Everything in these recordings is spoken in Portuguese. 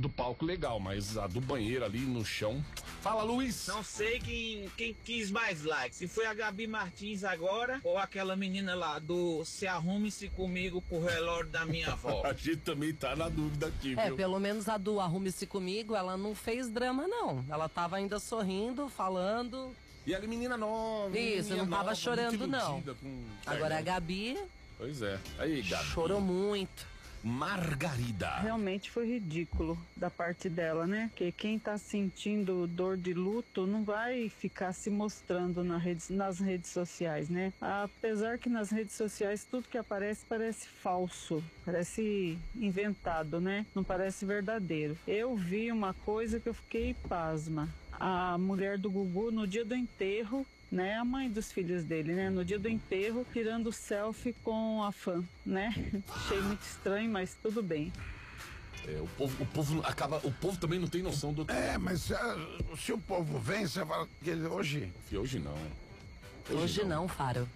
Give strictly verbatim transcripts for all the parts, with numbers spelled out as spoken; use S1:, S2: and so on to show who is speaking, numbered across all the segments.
S1: do palco legal, mas a do banheiro ali no chão... Fala, Luiz!
S2: Não sei quem, quem quis mais likes, se foi a Gabi Martins agora ou aquela menina lá do Se Arrume-se Comigo pro relógio da minha avó.
S1: A gente também tá na dúvida aqui, viu?
S3: É, pelo menos a do Arrume-se Comigo, ela não fez drama, não. Ela tava ainda sorrindo, falando...
S1: E a menina nova.
S3: Isso, não tava chorando, não. Agora a Gabi...
S1: Pois é. Aí, Gabi.
S3: Chorou muito.
S1: Margarida.
S4: Realmente foi ridículo da parte dela, né? Porque quem tá sentindo dor de luto não vai ficar se mostrando na rede, nas redes sociais, né? Apesar que nas redes sociais tudo que aparece parece falso, parece inventado, né? Não parece verdadeiro. Eu vi uma coisa que eu fiquei pasma. A mulher do Gugu, no dia do enterro, né, a mãe dos filhos dele, né, no dia do enterro, tirando selfie com a fã, né? Achei muito estranho, mas tudo bem.
S1: É, o povo, o povo acaba, o povo também não tem noção do...
S5: É, mas uh, se o povo vem, você fala que hoje...
S1: E hoje não.
S3: Hoje, hoje não. não, Faro.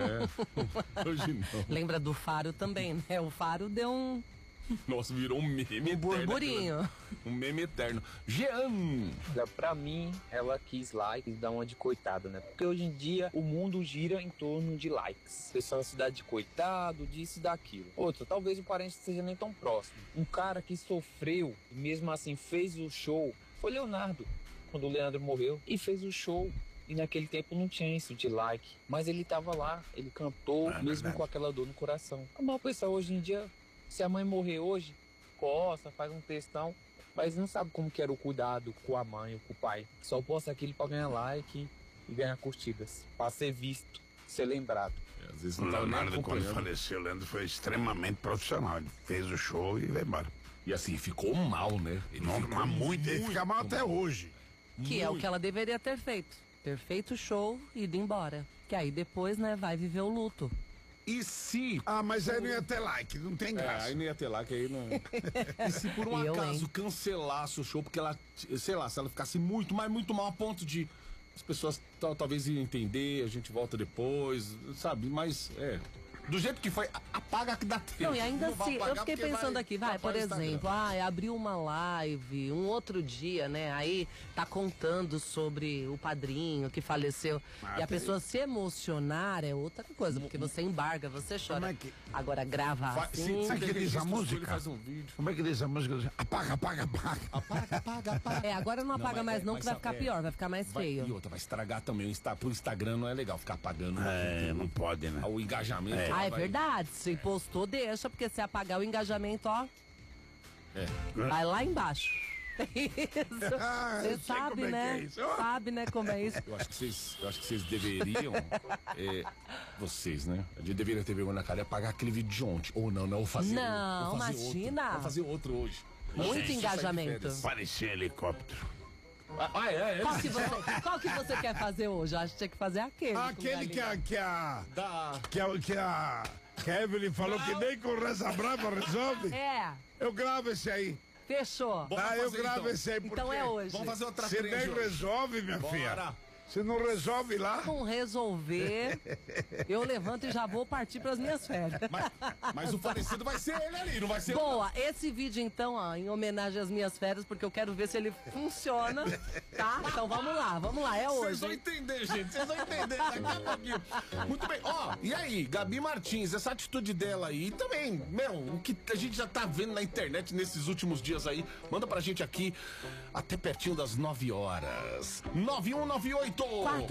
S1: É, hoje não.
S3: Lembra do Faro também, né? O Faro deu um...
S1: Nossa, virou um meme
S3: um burburinho.
S1: Eterno. Um meme eterno. Jean!
S6: Pra mim, ela quis likes, dar uma de coitada, né? Porque hoje em dia o mundo gira em torno de likes. Pessoal se dá de coitado, disso e daquilo. Outra, talvez o parente seja nem tão próximo. Um cara que sofreu e mesmo assim fez o show foi Leonardo, quando o Leandro morreu, e fez o show. E naquele tempo não tinha isso de like. Mas ele tava lá, ele cantou, é, mesmo verdade. Com aquela dor no coração. Mas pessoal, hoje em dia, se a mãe morrer hoje, coça, faz um textão, mas não sabe como que era o cuidado com a mãe ou com o pai. Só posta aquilo pra ganhar like e ganhar curtidas, pra ser visto, ser lembrado.
S5: É, às vezes não o Leonardo, quando faleceu, o Leandro foi extremamente profissional. Ele fez o show e veio embora.
S1: E assim, ficou mal, né?
S5: Ele não, ficou muito, muito, ele fica mal até hoje.
S3: Que muito. É o que ela deveria ter feito. Ter feito o show e ido embora. Que aí depois, né, vai viver o luto.
S1: E se...
S5: Ah, mas aí não ia ter like, não tem graça.
S1: É, aí não ia ter like, aí não... E se por um Eu, acaso hein? cancelasse o show, porque ela, sei lá, se ela ficasse muito, mas muito mal a ponto de... As pessoas talvez iam entender, a gente volta depois, sabe? Mas, é... Do jeito que foi, apaga que dá tempo.
S3: Não, e ainda assim, eu fiquei pensando vai, aqui, vai, por exemplo, ah, abriu uma live, um outro dia, né, aí tá contando sobre o padrinho que faleceu, ah, e a pessoa se emocionar é outra coisa, porque você embarga, você chora. Como é que... Agora grava vai, assim...
S5: Como é que diz a música? Faz um vídeo. Como é que diz a música? Apaga, apaga, apaga.
S1: Apaga, apaga, apaga.
S3: É, agora não apaga não, mais é, não, que vai ficar é, pior, vai ficar mais
S1: vai,
S3: feio.
S1: E outra, vai estragar também, o Insta, pro Instagram não é legal ficar apagando.
S5: É, não pode, né?
S1: O engajamento...
S5: É.
S3: Ah, é vai... verdade. Se postou, deixa, porque se apagar o engajamento, ó.
S1: É.
S3: Vai lá embaixo. Isso. Você sabe, né? É sabe, né, como é isso?
S1: Eu acho que vocês, eu acho que vocês deveriam. é, vocês, né? A gente deveria ter vergonha na cara e apagar aquele vídeo de ontem. Ou não, não, fazer
S3: Não,
S1: vou fazer
S3: imagina.
S1: Outro. Vou fazer outro hoje.
S3: Muito
S1: Gente,
S3: engajamento.
S5: Parecia helicóptero.
S1: Ah, é, é.
S3: Qual que, você, qual que você quer fazer hoje? Eu acho que tinha que fazer aquele.
S5: Aquele que a. Que a.
S1: Da...
S5: Que a. Que a, que a Evelyn falou não. Que nem com reza brava resolve.
S3: É.
S5: Eu gravo esse aí.
S3: Fechou.
S5: Ah, eu gravo
S1: então.
S5: esse aí porque...
S3: Então é hoje.
S1: Vamos fazer outra
S5: Se nem hoje. Resolve, minha Bora. Filha. Se não resolve lá...
S3: Não resolver, eu levanto e já vou partir para as minhas férias.
S1: Mas, mas o falecido vai ser ele ali, não vai ser...
S3: Boa, eu, esse vídeo então, ó, em homenagem às minhas férias, porque eu quero ver se ele funciona, tá? Então vamos lá, vamos lá, é hoje.
S1: Vocês vão entender, gente, vocês vão entender daqui a pouquinho. Muito bem, ó, e aí, Gabi Martins, essa atitude dela aí, também, meu, o que a gente já tá vendo na internet nesses últimos dias aí, manda pra gente aqui, até pertinho das nove horas. nove um nove oito
S3: quatro